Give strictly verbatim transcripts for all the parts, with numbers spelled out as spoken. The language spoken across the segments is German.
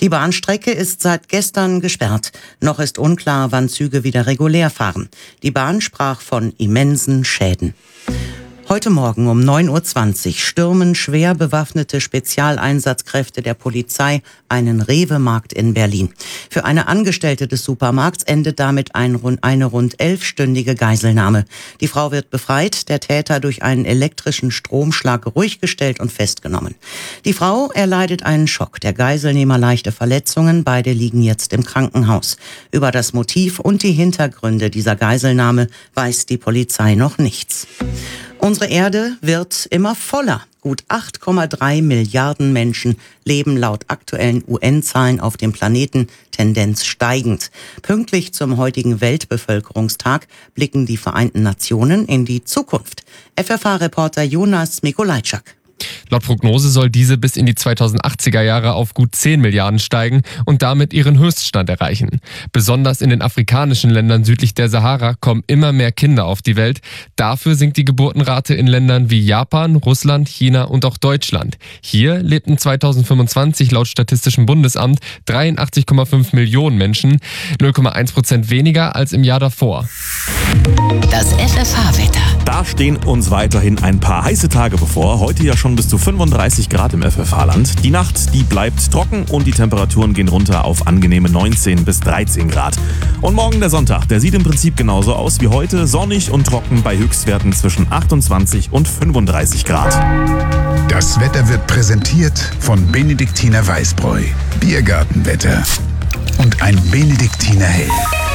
Die Bahnstrecke ist seit gestern gesperrt. Noch ist unklar, wann Züge wieder regulär fahren. Die Bahn sprach von immensen Schäden. Heute Morgen um neun Uhr zwanzig stürmen schwer bewaffnete Spezialeinsatzkräfte der Polizei einen Rewe-Markt in Berlin. Für eine Angestellte des Supermarkts endet damit ein, eine rund elfstündige Geiselnahme. Die Frau wird befreit, der Täter durch einen elektrischen Stromschlag ruhig gestellt und festgenommen. Die Frau erleidet einen Schock, der Geiselnehmer leichte Verletzungen, beide liegen jetzt im Krankenhaus. Über das Motiv und die Hintergründe dieser Geiselnahme weiß die Polizei noch nichts. Unsere Erde wird immer voller. Gut acht Komma drei Milliarden Menschen leben laut aktuellen U N-Zahlen auf dem Planeten, Tendenz steigend. Pünktlich zum heutigen Weltbevölkerungstag blicken die Vereinten Nationen in die Zukunft. F F H-Reporter Jonas Mikolajczak. Laut Prognose soll diese bis in die zweitausendachtziger Jahre auf gut zehn Milliarden steigen und damit ihren Höchststand erreichen. Besonders in den afrikanischen Ländern südlich der Sahara kommen immer mehr Kinder auf die Welt. Dafür sinkt die Geburtenrate in Ländern wie Japan, Russland, China und auch Deutschland. Hier lebten zweitausendfünfundzwanzig laut Statistischem Bundesamt dreiundachtzig Komma fünf Millionen Menschen, null Komma eins Prozent weniger als im Jahr davor. Das F F H-Wetter. Da stehen uns weiterhin ein paar heiße Tage bevor. Heute ja schon bis zu fünfunddreißig Grad im F F H-Land. Die Nacht, die bleibt trocken und die Temperaturen gehen runter auf angenehme neunzehn bis dreizehn Grad. Und morgen der Sonntag, der sieht im Prinzip genauso aus wie heute. Sonnig und trocken bei Höchstwerten zwischen achtundzwanzig und fünfunddreißig Grad. Das Wetter wird präsentiert von Benediktiner Weißbräu. Biergartenwetter. Und ein Benediktiner Hell.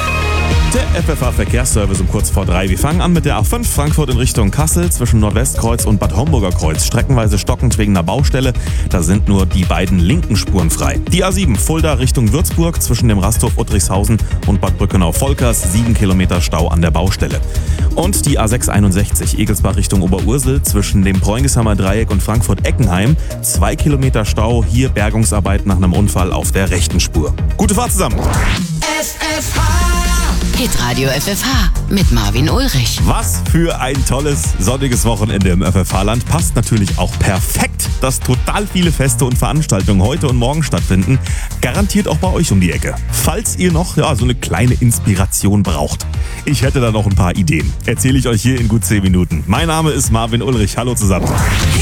Der F F H-Verkehrsservice um kurz vor drei. Wir fangen an mit der A fünf Frankfurt in Richtung Kassel zwischen Nordwestkreuz und Bad Homburger Kreuz. Streckenweise stockend wegen einer Baustelle. Da sind nur die beiden linken Spuren frei. Die A sieben Fulda Richtung Würzburg zwischen dem Rasthof Uttrichshausen und Bad Brückenau-Volkers. Sieben Kilometer Stau an der Baustelle. Und die A sechs einundsechzig Egelsbach Richtung Oberursel zwischen dem Preungeshammer Dreieck und Frankfurt-Eckenheim. Zwei Kilometer Stau. Hier Bergungsarbeit nach einem Unfall auf der rechten Spur. Gute Fahrt zusammen. F F H. Hitradio F F H mit Marvin Ulrich. Was für ein tolles, sonniges Wochenende im F F H-Land. Passt natürlich auch perfekt, dass total viele Feste und Veranstaltungen heute und morgen stattfinden. Garantiert auch bei euch um die Ecke. Falls ihr noch ja, so eine kleine Inspiration braucht. Ich hätte da noch ein paar Ideen. Erzähle ich euch hier in gut zehn Minuten. Mein Name ist Marvin Ulrich. Hallo zusammen.